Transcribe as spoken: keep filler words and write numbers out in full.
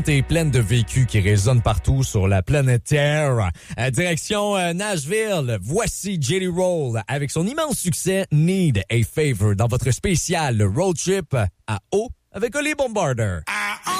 est pleine de vécus qui résonnent partout sur la planète Terre. À direction euh, Nashville, voici Jelly Roll avec son immense succès Need a Favor dans votre spécial road trip à eau avec Oli Bombarder.